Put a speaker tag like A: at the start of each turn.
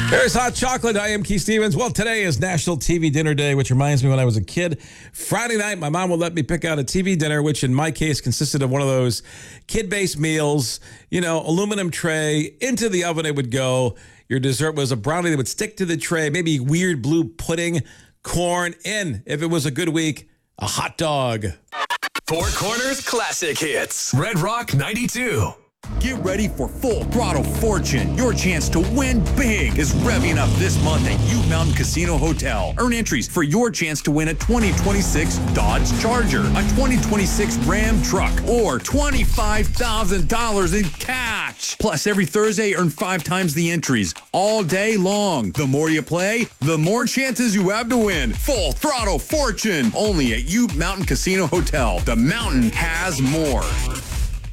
A: There's Hot Chocolate. I am Keith Stevens. Well, today is National TV Dinner Day, which reminds me when I was a kid. Friday night, my mom would let me pick out a TV dinner, which in my case consisted of one of those kid-based meals, aluminum tray. Into the oven it would go. Your dessert was a brownie that would stick to the tray, maybe weird blue pudding, corn, and if it was a good week, a hot dog.
B: Four Corners Classic Hits. Red Rock 92.
C: Get ready for Full Throttle Fortune. Your chance to win big is revving up this month at Ute Mountain Casino Hotel. Earn entries for your chance to win a 2026 Dodge Charger, a 2026 Ram truck, or $25,000 in cash. Plus, every Thursday, earn 5 times the entries all day long. The more you play, the more chances you have to win. Full Throttle Fortune. Only at Ute Mountain Casino Hotel. The mountain has more.